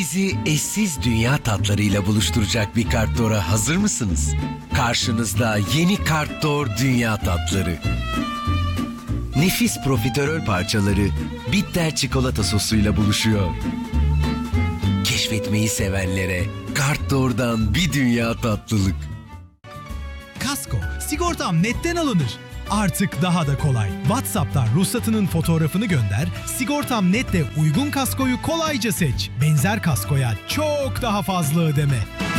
Bizi eşsiz dünya tatlarıyla buluşturacak bir Kartdor'a hazır mısınız? Karşınızda yeni Kartdor Dünya Tatları. Nefis profiterol parçaları bitter çikolata sosuyla buluşuyor. Keşfetmeyi sevenlere Kartdor'dan bir dünya tatlılık. Kasko, sigortam netten alınır. Artık daha da kolay. WhatsApp'tan ruhsatının fotoğrafını gönder, Sigortam Net'le uygun kaskoyu kolayca seç. Benzer kaskoya çok daha fazla ödeme.